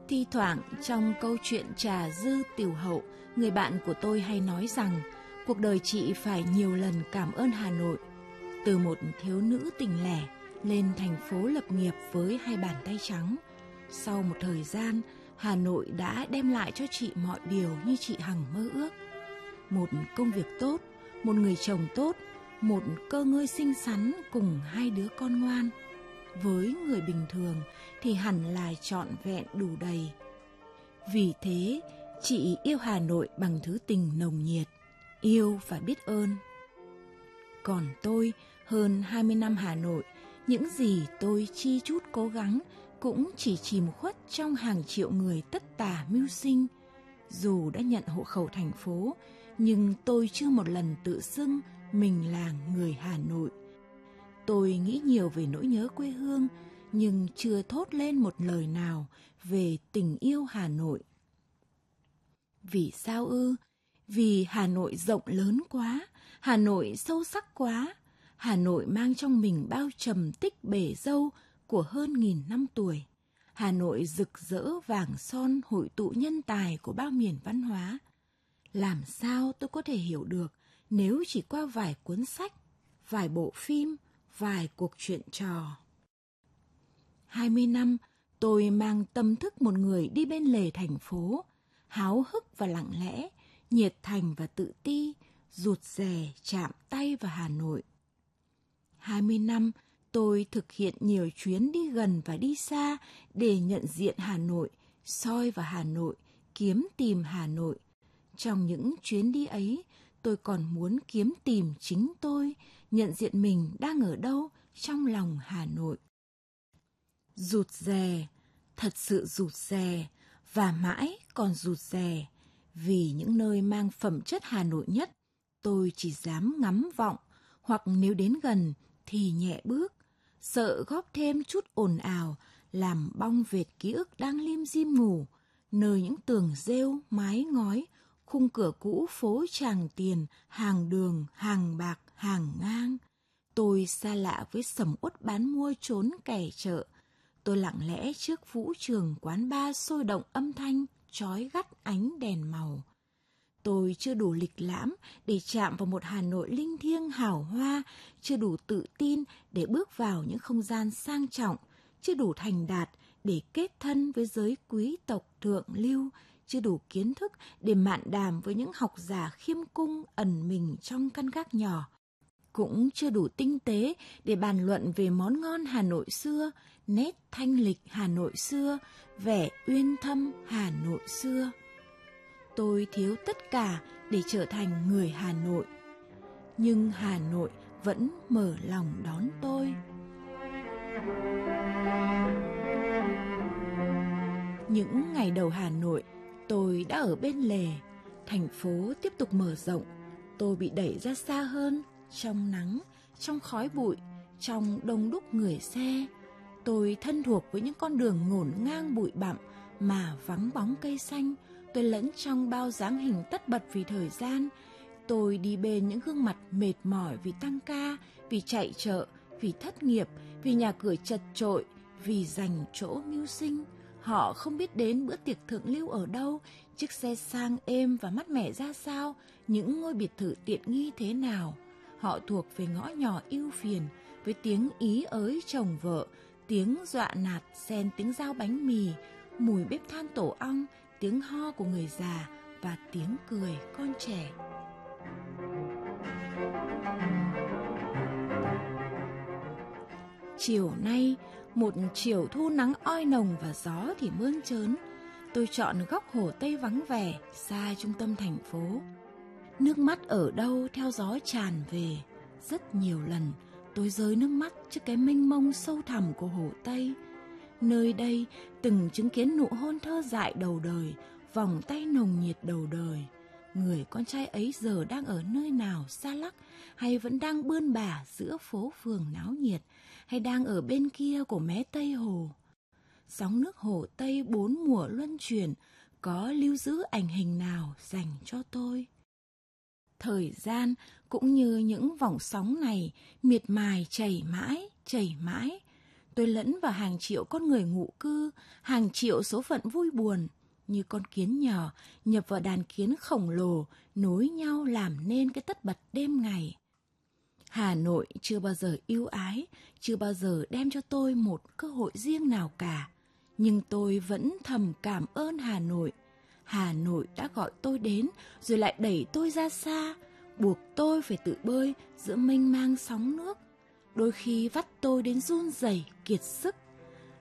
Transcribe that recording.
Thi thoảng trong câu chuyện Trà Dư Tiểu Hậu, người bạn của tôi hay nói rằng cuộc đời chị phải nhiều lần cảm ơn Hà Nội. Từ một thiếu nữ tình lẻ lên thành phố lập nghiệp với hai bàn tay trắng. Sau một thời gian, Hà Nội đã đem lại cho chị mọi điều như chị hằng mơ ước. Một công việc tốt, một người chồng tốt, một cơ ngơi xinh xắn cùng hai đứa con ngoan. Với người bình thường thì hẳn là trọn vẹn đủ đầy. Vì thế, chị yêu Hà Nội bằng thứ tình nồng nhiệt, yêu và biết ơn. Còn tôi, hơn 20 năm Hà Nội, những gì tôi chi chút cố gắng cũng chỉ chìm khuất trong hàng triệu người tất tả mưu sinh. Dù đã nhận hộ khẩu thành phố, nhưng tôi chưa một lần tự xưng mình là người Hà Nội. Tôi nghĩ nhiều về nỗi nhớ quê hương, nhưng chưa thốt lên một lời nào về tình yêu Hà Nội. Vì sao ư? Vì Hà Nội rộng lớn quá, Hà Nội sâu sắc quá. Hà Nội mang trong mình bao trầm tích bể dâu của hơn 1000 năm tuổi. Hà Nội rực rỡ vàng son hội tụ nhân tài của bao miền văn hóa. Làm sao tôi có thể hiểu được nếu chỉ qua vài cuốn sách, vài bộ phim, vài cuộc chuyện trò. 20 năm, tôi mang tâm thức một người đi bên lề thành phố, háo hức và lặng lẽ, nhiệt thành và tự ti, rụt rè chạm tay vào Hà Nội. 20 năm, tôi thực hiện nhiều chuyến đi gần và đi xa để nhận diện Hà Nội, soi vào Hà Nội, kiếm tìm Hà Nội. Trong những chuyến đi ấy, tôi còn muốn kiếm tìm chính tôi, nhận diện mình đang ở đâu trong lòng Hà Nội. Rụt rè, thật sự rụt rè, và mãi còn rụt rè, vì những nơi mang phẩm chất Hà Nội nhất, tôi chỉ dám ngắm vọng, hoặc nếu đến gần thì nhẹ bước, sợ góp thêm chút ồn ào, làm bong vệt ký ức đang lim dim ngủ, nơi những tường rêu, mái ngói, khung cửa cũ phố Tràng Tiền, hàng đường, hàng bạc, hàng ngang. Tôi xa lạ với sầm uất bán mua trốn kẻ chợ. Tôi lặng lẽ trước vũ trường quán bar sôi động âm thanh, chói gắt ánh đèn màu. Tôi chưa đủ lịch lãm để chạm vào một Hà Nội linh thiêng hào hoa, chưa đủ tự tin để bước vào những không gian sang trọng, chưa đủ thành đạt để kết thân với giới quý tộc thượng lưu, chưa đủ kiến thức để mạn đàm với những học giả khiêm cung ẩn mình trong căn gác nhỏ. Cũng chưa đủ tinh tế để bàn luận về món ngon Hà Nội xưa, nét thanh lịch Hà Nội xưa, vẻ uyên thâm Hà Nội xưa. Tôi thiếu tất cả để trở thành người Hà Nội. Nhưng Hà Nội vẫn mở lòng đón tôi. Những ngày đầu Hà Nội, tôi đã ở bên lề. Thành phố tiếp tục mở rộng. Tôi bị đẩy ra xa hơn, trong nắng, trong khói bụi, trong đông đúc người xe. Tôi thân thuộc với những con đường ngổn ngang bụi bặm mà vắng bóng cây xanh. Tôi lẫn trong bao dáng hình tất bật vì thời gian. Tôi đi bên những gương mặt mệt mỏi vì tăng ca, vì chạy chợ, vì thất nghiệp, vì nhà cửa chật chội, vì giành chỗ mưu sinh. Họ không biết đến bữa tiệc thượng lưu ở đâu, chiếc xe sang êm và mát mẻ ra sao, những ngôi biệt thự tiện nghi thế nào. Họ thuộc về ngõ nhỏ ưu phiền, với tiếng ý ới chồng vợ, tiếng dọa nạt xen tiếng rao bánh mì, mùi bếp than tổ ong, tiếng ho của người già và tiếng cười con trẻ. Chiều nay, một chiều thu nắng oi nồng và gió thì mơn trớn, tôi chọn góc Hồ Tây vắng vẻ, xa trung tâm thành phố. Nước mắt ở đâu theo gió tràn về. Rất nhiều lần tôi rơi nước mắt trước cái mênh mông sâu thẳm của Hồ Tây. Nơi đây từng chứng kiến nụ hôn thơ dại đầu đời, vòng tay nồng nhiệt đầu đời. Người con trai ấy giờ đang ở nơi nào xa lắc, hay vẫn đang bươn bả giữa phố phường náo nhiệt, hay đang ở bên kia của mé Tây Hồ. Sóng nước Hồ Tây 4 mùa luân chuyển, có lưu giữ ảnh hình nào dành cho tôi? Thời gian cũng như những vòng sóng này miệt mài chảy mãi. Tôi lẫn vào hàng triệu con người ngụ cư, hàng triệu số phận vui buồn, như con kiến nhỏ nhập vào đàn kiến khổng lồ, nối nhau làm nên cái tất bật đêm ngày. Hà Nội chưa bao giờ ưu ái, chưa bao giờ đem cho tôi một cơ hội riêng nào cả. Nhưng tôi vẫn thầm cảm ơn Hà Nội. Hà Nội đã gọi tôi đến rồi lại đẩy tôi ra xa, buộc tôi phải tự bơi giữa mênh mang sóng nước. Đôi khi vắt tôi đến run rẩy kiệt sức.